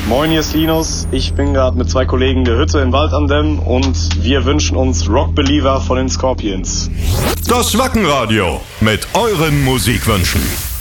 Moin, hier ist Linus. Ich bin gerade mit 2 Kollegen der Hütte in Wald am Demm und wir wünschen uns Rock Believer von den Scorpions. Das Wackenradio mit euren Musikwünschen.